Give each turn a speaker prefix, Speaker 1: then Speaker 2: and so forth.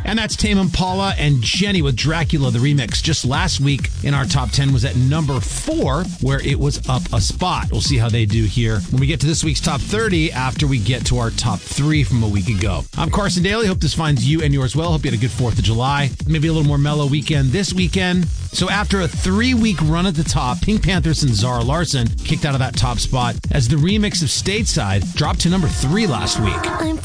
Speaker 1: And that's Tame Impala and Jenny with Dracula, the remix. Just last week in our top 10 was at number 4, where it was up a spot. We'll see how they do here when we get to this week's top 30 after we get to our top 3 from a week ago. I'm Carson Daly. Hope this finds you and yours well. Hope you had a good 4th of July. Maybe a little more mellow weekend this weekend. So after a 3-week run at the top, Pink Panthers and Zara Larsson kicked out of that top spot as the remix of Stateside dropped to number 3 last week.